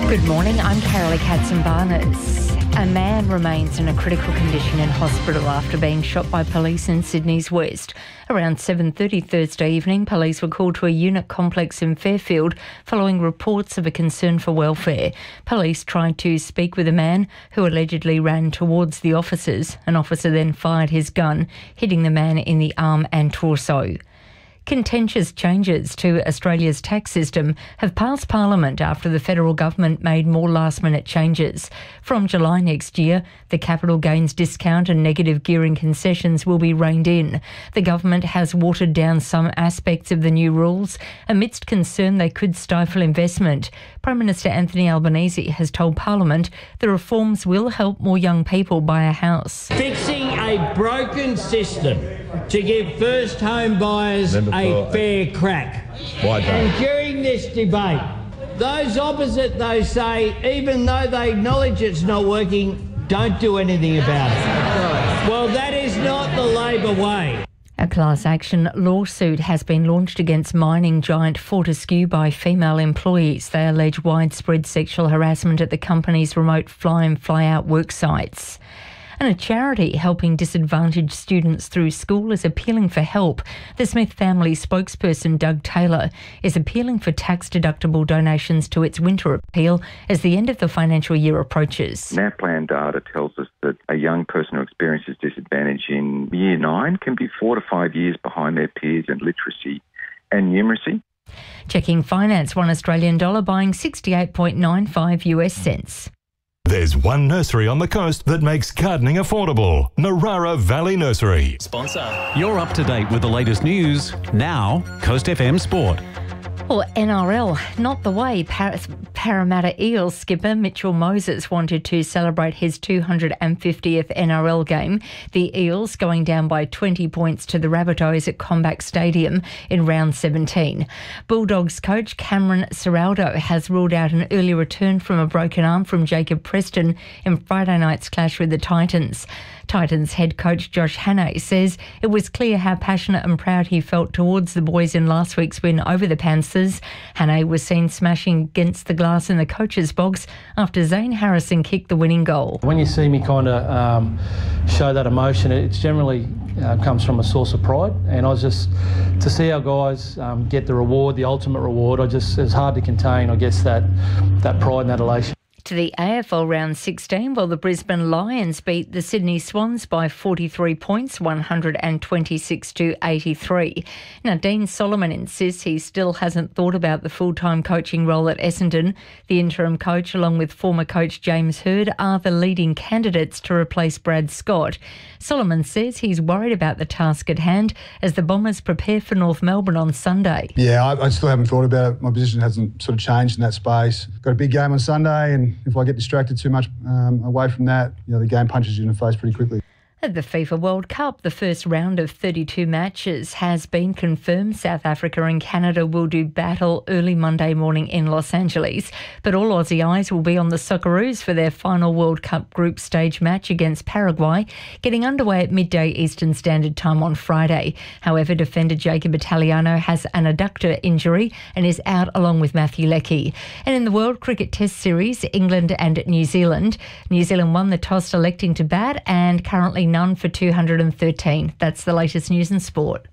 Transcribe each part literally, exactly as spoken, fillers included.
Good morning, I'm Carolee Katzenbarnes. A man remains in a critical condition in hospital after being shot by police in Sydney's West. Around seven thirty Thursday evening, police were called to a unit complex in Fairfield following reports of a concern for welfare. Police tried to speak with a man who allegedly ran towards the officers. An officer then fired his gun, hitting the man in the arm and torso. Contentious changes to Australia's tax system have passed Parliament after the federal government made more last-minute changes. From July next year, the capital gains discount and negative gearing concessions will be reined in. The government has watered down some aspects of the new rules amidst concern they could stifle investment. Prime Minister Anthony Albanese has told Parliament the reforms will help more young people buy a house. Fixing a broken system to give first home buyers a fair crack. Why don't? And during this debate, those opposite, they say, even though they acknowledge it's not working, don't do anything about it. Well, that is not the Labor way. A class action lawsuit has been launched against mining giant Fortescue by female employees. They allege widespread sexual harassment at the company's remote fly-in fly-out work sites. And a charity helping disadvantaged students through school is appealing for help. The Smith family spokesperson Doug Taylor is appealing for tax-deductible donations to its winter appeal as the end of the financial year approaches. NAPLAN data tells us that a young person who experiences disadvantage in year nine can be four to five years behind their peers in literacy and numeracy. Checking finance, one Australian dollar buying sixty-eight point nine five US cents. There's one nursery on the coast that makes gardening affordable. Narara Valley Nursery. Sponsor. You're up to date with the latest news. Now, Coast F M Sport. Or N R L, not the way. Par- Parramatta Eels skipper Mitchell Moses wanted to celebrate his two hundred fiftieth N R L game. The Eels going down by twenty points to the Rabbitohs at Combank Stadium in round seventeen. Bulldogs coach Cameron Ciraldo has ruled out an early return from a broken arm from Jacob Preston in Friday night's clash with the Titans. Titans head coach Josh Hannay says it was clear how passionate and proud he felt towards the boys in last week's win over the Panthers. Hannay was seen smashing against the glass in the coach's box after Zane Harrison kicked the winning goal. When you see me kind of um, show that emotion, it generally uh, comes from a source of pride, and I was just, to see our guys um, get the reward, the ultimate reward, I just, it's hard to contain, I guess, that, that pride and that elation. To the A F L round sixteen, while the Brisbane Lions beat the Sydney Swans by forty-three points, one hundred twenty-six to eighty-three. Now, Dean Solomon insists he still hasn't thought about the full-time coaching role at Essendon. The interim coach, along with former coach James Hird, are the leading candidates to replace Brad Scott. Solomon says he's worried about the task at hand as the Bombers prepare for North Melbourne on Sunday. Yeah, I, I still haven't thought about it. My position hasn't sort of changed in that space. Got a big game on Sunday, and if I get distracted too much um, away from that, you know, the game punches you in the face pretty quickly. At the FIFA World Cup, the first round of thirty-two matches has been confirmed. South Africa and Canada will do battle early Monday morning in Los Angeles. But all Aussie eyes will be on the Socceroos for their final World Cup group stage match against Paraguay, getting underway at midday Eastern Standard Time on Friday. However, defender Jacob Italiano has an adductor injury and is out along with Matthew Leckie. And in the World Cricket Test Series, England and New Zealand. New Zealand won the toss, electing to bat, and currently none for two hundred thirteen. That's the latest news and sport.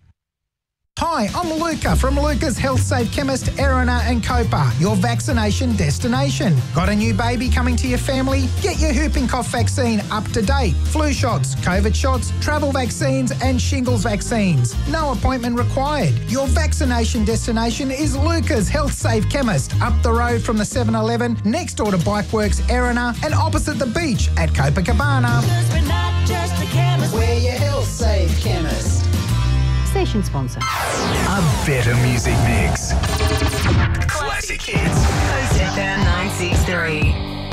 Hi, I'm Luca from Luca's Health Safe Chemist, Erina and Copa, your vaccination destination. Got a new baby coming to your family? Get your whooping cough vaccine up to date. Flu shots, COVID shots, travel vaccines and shingles vaccines. No appointment required. Your vaccination destination is Luca's Health Safe Chemist, up the road from the seven eleven, next door to Bikeworks, Erina, and opposite the beach at Copacabana. We're not just a chemist. We're your Health Safe Chemist. Station sponsor. A better music mix. Classic hits. Coast F M nine six three.